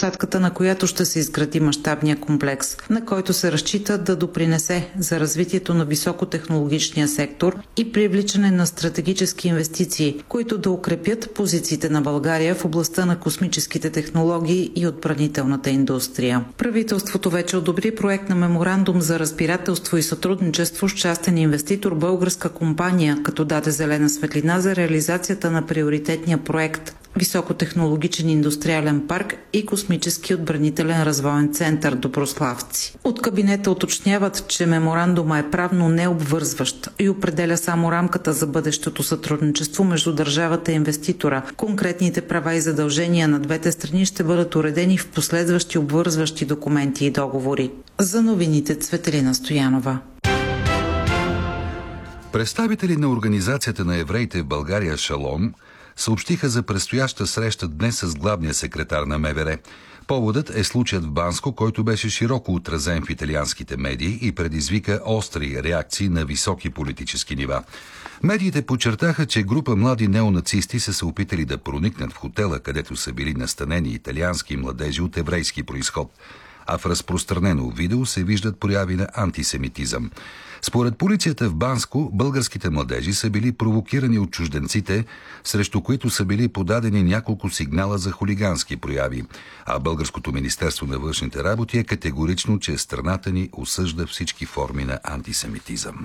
площадката, на която ще се изгради мащабния комплекс, на който се разчита да допринесе за развитието на високотехнологичния сектор и привличане на стратегически инвестиции, които да укрепят позициите на България в областта на космическите технологии и отбранителната индустрия. Правителството вече одобри проект на меморандум за разбирателство и сътрудничество с частен инвеститор, българска компания, като даде зелена светлина за реализацията на приоритетния проект Високотехнологичен индустриален парк и космически отбранителен развоен център Доброславци. От кабинета уточняват, че меморандума е правно необвързващ и определя само рамката за бъдещото сътрудничество между държавата и инвеститора. Конкретните права и задължения на двете страни ще бъдат уредени в последващи обвързващи документи и договори. За новините Цветелина Стоянова. Представители на Организацията на евреите в България Шалом съобщиха за предстояща среща днес с главния секретар на МВР. Поводът е случаят в Банско, който беше широко отразен в италианските медии и предизвика остри реакции на високи политически нива. Медиите подчертаха, че група млади неонацисти са се опитали да проникнат в хотела, където са били настанени италиански младежи от еврейски произход. А в разпространено видео се виждат прояви на антисемитизъм. Според полицията в Банско, българските младежи са били провокирани от чужденците, срещу които са били подадени няколко сигнала за хулигански прояви. А Българското министерство на външните работи е категорично, че страната ни осъжда всички форми на антисемитизъм.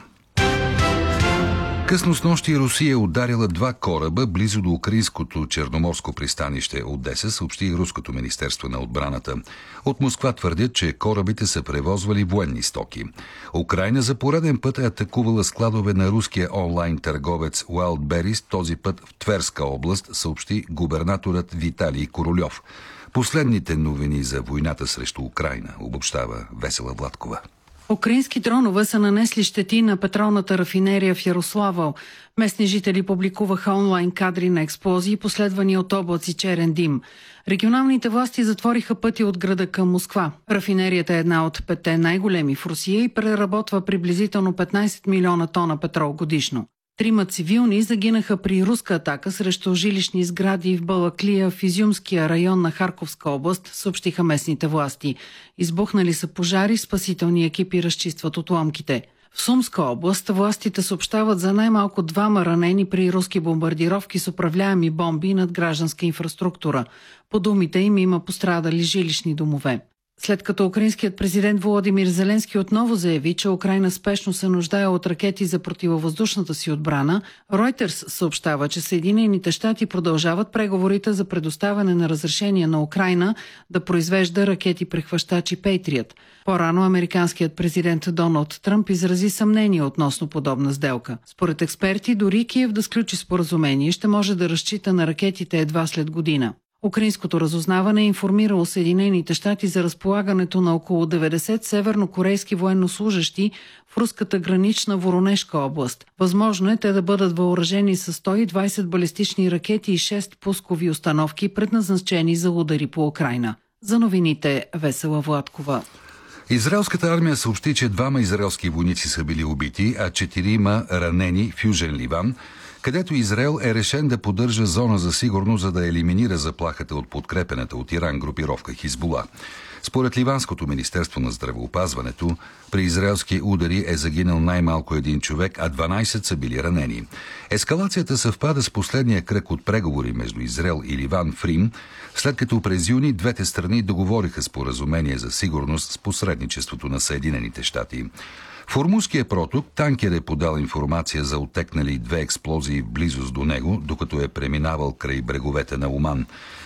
Късно снощи Русия е ударила 2 кораба близо до украинското черноморско пристанище Одеса, съобщи Руското министерство на отбраната. От Москва твърдят, че корабите са превозвали военни стоки. Украйна за пореден път е атакувала складове на руския онлайн търговец Wildberries, този път в Тверска област, съобщи губернаторът Виталий Корольов. Последните новини за войната срещу Украйна, обобщава Весела Владкова. Украински дронове са нанесли щети на петролната рафинерия в Ярославъл. Местни жители публикуваха онлайн кадри на експлозии, последвани от облаци черен дим. Регионалните власти затвориха пътя от града към Москва. Рафинерията е една от 5 най-големи в Русия и преработва приблизително 15 милиона тона петрол годишно. 3 цивилни загинаха при руска атака срещу жилищни сгради в Балаклия, в Изюмския район на Харковска област, съобщиха местните власти. Избухнали са пожари, спасителни екипи разчистват отломките. В Сумска област властите съобщават за най-малко 2 ранени при руски бомбардировки с управляеми бомби над гражданска инфраструктура. По думите им има пострадали жилищни домове. След като украинският президент Володимир Зеленски отново заяви, че Украйна спешно се нуждае от ракети за противовъздушната си отбрана, Reuters съобщава, че Съединените щати продължават преговорите за предоставяне на разрешение на Украйна да произвежда ракети-прехващачи Patriot. По-рано американският президент Доналд Тръмп изрази съмнение относно подобна сделка. Според експерти, дори Киев да сключи споразумение, ще може да разчита на ракетите едва след година. Украинското разузнаване е информирало Съединените щати за разполагането на около 90 севернокорейски военнослужащи в руската гранична Воронежка област. Възможно е те да бъдат въоръжени с 120 балистични ракети и 6 пускови установки, предназначени за удари по Украйна. За новините Весела Владкова. Израелската армия съобщи, че 2 израелски войници са били убити, а 4 ранени в Южен Ливан, където Израел е решен да поддържа зона за сигурност, за да елиминира заплахата от подкрепената от Иран групировка Хизбула. Според Ливанското министерство на здравеопазването, при израелски удари е загинал най-малко 1 човек, а 12 са били ранени. Ескалацията съвпада с последния кръг от преговори между Израел и Ливан в Рим, след като през юни двете страни договориха споразумение за сигурност с посредничеството на Съединените щати. В Ормузския проток танкер е подал информация за оттекнали 2 експлозии в близост до него, докато е преминавал край бреговете на Оман.